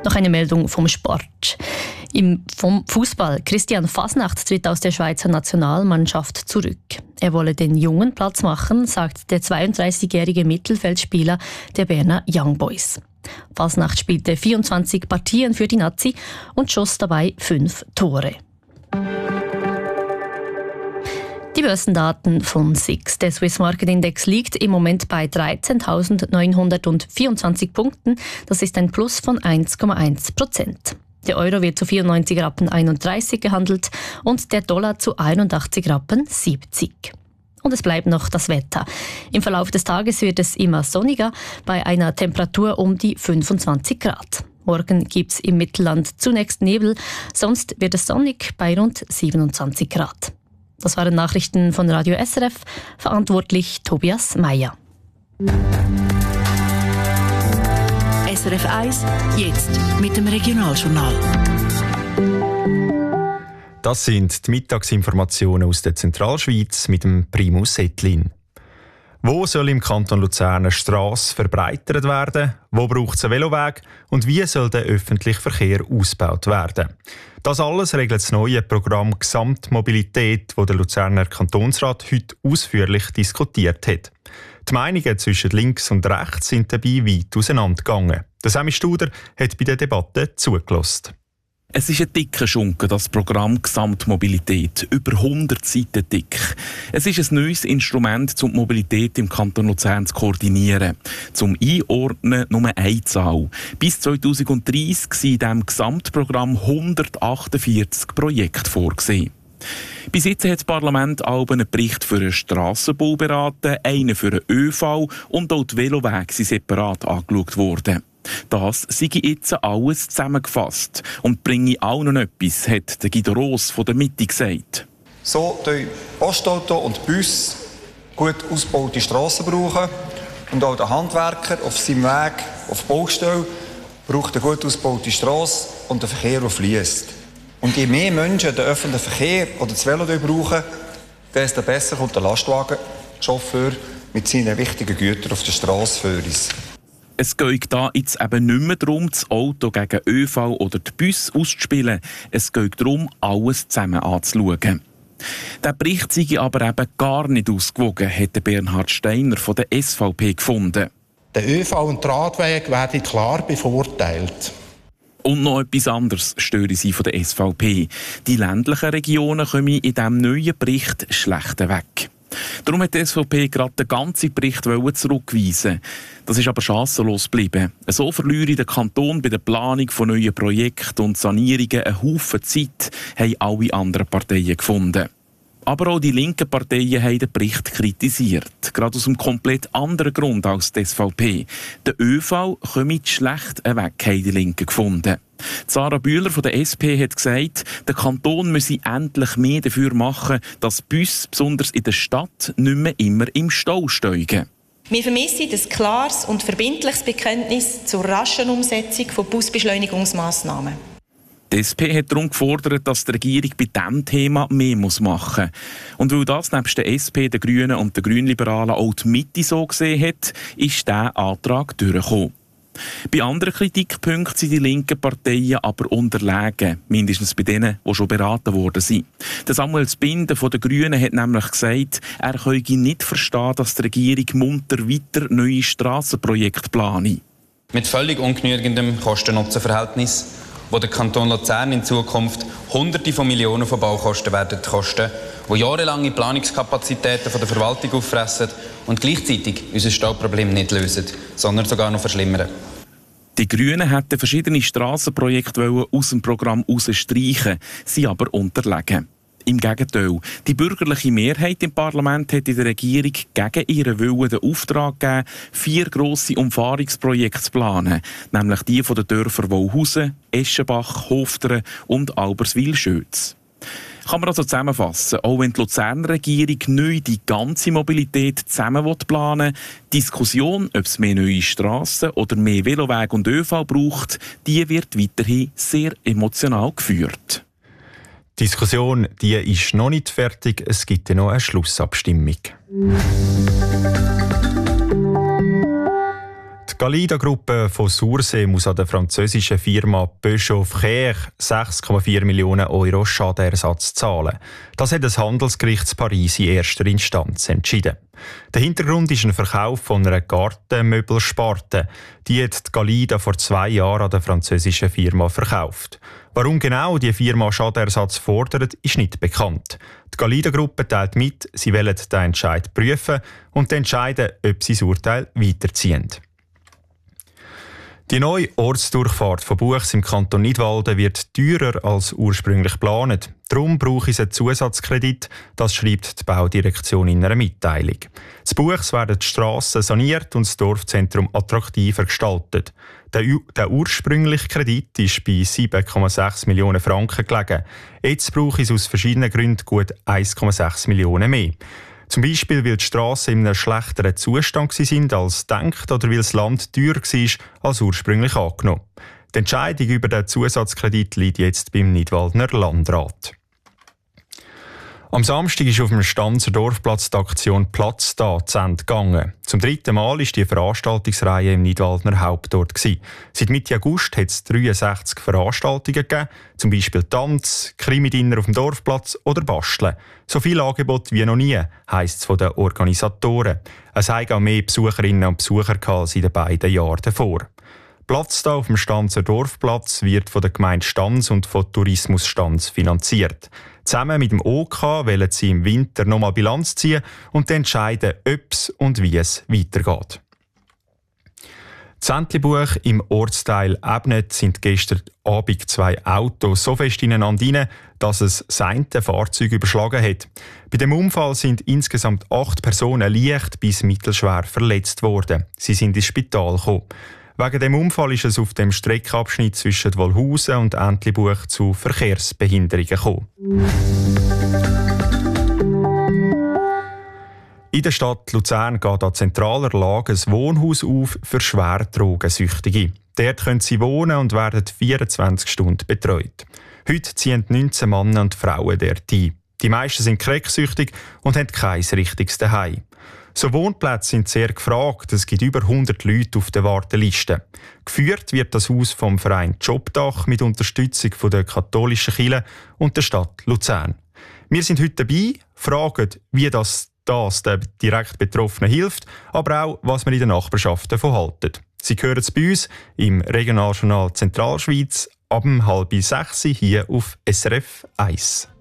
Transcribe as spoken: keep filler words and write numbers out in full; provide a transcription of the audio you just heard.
Noch eine Meldung vom Sport. Im vom Fußball. Christian Fasnacht tritt aus der Schweizer Nationalmannschaft zurück. Er wolle den Jungen Platz machen, sagt der zweiunddreißigjährige Mittelfeldspieler der Berner Young Boys. Fasnacht spielte vierundzwanzig Partien für die Nazi und schoss dabei fünf Tore. Die Börsendaten von S I X. Der Swiss Market Index liegt im Moment bei dreizehntausendneunhundertvierundzwanzig Punkten. Das ist ein Plus von eins Komma eins Prozent. Der Euro wird zu vierundneunzig Rappen einunddreißig gehandelt und der Dollar zu einundachtzig Rappen siebzig. Und es bleibt noch das Wetter. Im Verlauf des Tages wird es immer sonniger, bei einer Temperatur um die fünfundzwanzig Grad. Morgen gibt es im Mittelland zunächst Nebel, sonst wird es sonnig bei rund siebenundzwanzig Grad. Das waren Nachrichten von Radio S R F, verantwortlich Tobias Meyer. S R F eins, jetzt mit dem Regionaljournal. Das sind die Mittagsinformationen aus der Zentralschweiz mit dem Primus Ettlin. Wo soll im Kanton Luzern eine Strasse verbreitert werden? Wo braucht es einen Veloweg? Und wie soll der öffentliche Verkehr ausgebaut werden? Das alles regelt das neue Programm Gesamtmobilität, das der Luzerner Kantonsrat heute ausführlich diskutiert hat. Die Meinungen zwischen links und rechts sind dabei weit auseinandergegangen. Der Sammy Studer hat bei der Debatte zugelassen. Es ist ein dicker Schunken, das Programm Gesamtmobilität. Über hundert Seiten dick. Es ist ein neues Instrument, um die Mobilität im Kanton Luzern zu koordinieren. Zum Einordnen nur eine Zahl. Bis zweitausenddreißig sind in diesem Gesamtprogramm hundertachtundvierzig Projekte vorgesehen. Bis jetzt hat das Parlament auch einen Bericht für einen Strassenbau beraten, einen für den ÖV und auch die Velowege sind separat angeschaut worden. Das sei jetzt alles zusammengefasst und bringe auch noch etwas, hat der Guido Ross von der Mitte gesagt. So die Postauto und Bus gut ausgebaute Strassen brauchen und auch der Handwerker auf seinem Weg auf die Baustelle braucht eine gut ausgebaute Strasse und den Verkehr, der fließt. Und je mehr Menschen den öffentlichen Verkehr oder das Velo brauchen, desto besser kommt der Lastwagenchauffeur mit seinen wichtigen Gütern auf der Strasse für uns. Es geht da jetzt eben nicht mehr darum, das Auto gegen ÖV oder die Bus auszuspielen. Es geht darum, alles zusammen anzuschauen. Der Bericht sei aber eben gar nicht ausgewogen, hat Bernhard Steiner von der S V P gefunden. Der ÖV und die Radwege werden klar bevorteilt. Und noch etwas anderes störe sie von der S V P. Die ländlichen Regionen kommen in diesem neuen Bericht schlechter weg. Darum hat die S V P gerade den ganzen Bericht zurückweisen. Das ist aber chancenlos geblieben. So verliere der Kanton bei der Planung von neuen Projekten und Sanierungen einen Haufen Zeit, haben alle anderen Parteien gefunden. Aber auch die linken Parteien haben den Bericht kritisiert. Gerade aus einem komplett anderen Grund als die S V P. Der ÖV komme schlecht weg, haben die Linken gefunden. Sarah Bühler von der S P hat gesagt, der Kanton müsse endlich mehr dafür machen, dass Busse, besonders in der Stadt, nicht mehr immer im Stau stehen. Wir vermissen ein klares und verbindliches Bekenntnis zur raschen Umsetzung von Busbeschleunigungsmaßnahmen. Die S P hat darum gefordert, dass die Regierung bei diesem Thema mehr machen muss. Und weil das nebst der S P, den Grünen und den Grünliberalen auch die Mitte so gesehen hat, ist dieser Antrag durchgekommen. Bei anderen Kritikpunkten sind die linken Parteien aber unterlegen, mindestens bei denen, die schon beraten worden sind. Der Samuel Zbinden von den Grünen hat nämlich gesagt, er könne nicht verstehen, dass die Regierung munter weiter neue Strassenprojekte plane. Mit völlig ungenügendem Kosten-Nutzen-Verhältnis, wo der Kanton Luzern in Zukunft Hunderte von Millionen von Baukosten werden kosten, die jahrelange Planungskapazitäten von der Verwaltung auffressen und gleichzeitig unser Stauproblem nicht lösen, sondern sogar noch verschlimmern. Die Grünen hätten verschiedene Strassenprojekte aus dem Programm herausstreichen, sie aber unterlegen. Im Gegenteil, die bürgerliche Mehrheit im Parlament hat in der Regierung gegen ihren Willen den Auftrag gegeben, vier grosse Umfahrungsprojekte zu planen, nämlich die von den Dörfern Wauhausen, Eschenbach, Hofteren und Alberswil-Schötz. Kann man also zusammenfassen, auch wenn die Luzerner Regierung neu die ganze Mobilität zusammen planen will, die Diskussion, ob es mehr neue Strassen oder mehr Velowege und ÖV braucht, die wird weiterhin sehr emotional geführt. Die Diskussion die ist noch nicht fertig, es gibt ja noch eine Schlussabstimmung. Die Die Galida-Gruppe von Sursee muss an der französischen Firma Peugeot-Frères sechs Komma vier Millionen Euro Schadenersatz zahlen. Das hat das Handelsgericht in Paris in erster Instanz entschieden. Der Hintergrund ist ein Verkauf von einer Gartenmöbelsparte. Die hat die Galida vor zwei Jahren an der französischen Firma verkauft. Warum genau die Firma Schadenersatz fordert, ist nicht bekannt. Die Galida-Gruppe teilt mit, sie wollen den Entscheid prüfen und entscheiden, ob sie das Urteil weiterziehen. Die neue Ortsdurchfahrt von Buchs im Kanton Nidwalden wird teurer als ursprünglich geplant. Darum brauche es einen Zusatzkredit, das schreibt die Baudirektion in einer Mitteilung. Zu Buchs werden die Strassen saniert und das Dorfzentrum attraktiver gestaltet. Der, der ursprüngliche Kredit ist bei sieben Komma sechs Millionen Franken gelegen. Jetzt brauche es aus verschiedenen Gründen gut eins Komma sechs Millionen mehr. Zum Beispiel, weil die Strassen in einem schlechteren Zustand sind als gedacht oder weil das Land teurer war als ursprünglich angenommen. Die Entscheidung über den Zusatzkredit liegt jetzt beim Nidwaldner Landrat. Am Samstag ist auf dem Stanzer Dorfplatz die Aktion «Platz da» zu Ende gegangen. Zum dritten Mal war die Veranstaltungsreihe im Nidwaldner Hauptort. Seit Mitte August hat es dreiundsechzig Veranstaltungen gegeben, zum Beispiel Tanz, Krimi-Dinner auf dem Dorfplatz oder Basteln. So viele Angebote wie noch nie, heisst es von den Organisatoren. Es haben auch mehr Besucherinnen und Besucher als in den beiden Jahren davor. Platz da auf dem Stanzer Dorfplatz wird von der Gemeinde Stanz und von Tourismus Stanz finanziert. Zusammen mit dem O K wollen sie im Winter nochmal Bilanz ziehen und entscheiden, ob es und wie es weitergeht. In Entlebuch im Ortsteil Ebnet sind gestern Abend zwei Autos so fest ineinander rein, dass es das eine Fahrzeug überschlagen hat. Bei dem Unfall sind insgesamt acht Personen leicht bis mittelschwer verletzt worden. Sie sind ins Spital gekommen. Wegen dem Unfall ist es auf dem Streckenabschnitt zwischen Wolhausen und Entlebuch zu Verkehrsbehinderungen gekommen. In der Stadt Luzern geht an zentraler Lage ein Wohnhaus auf für schwer Drogensüchtige. Dort können sie wohnen und werden vierundzwanzig Stunden betreut. Heute ziehen neunzehn Männer und Frauen dort ein. Die meisten sind cracksüchtig und haben kein richtiges Zuhause. So Wohnplätze sind sehr gefragt. Es gibt über hundert Leute auf der Warteliste. Geführt wird das Haus vom Verein Jobdach mit Unterstützung von der katholischen Kirche und der Stadt Luzern. Wir sind heute dabei, fragen, wie das, das den direkt Betroffenen hilft, aber auch, was man in der Nachbarschaft davon halten. Sie hören es bei uns im Regionaljournal Zentralschweiz ab halb sechs hier auf S R F eins.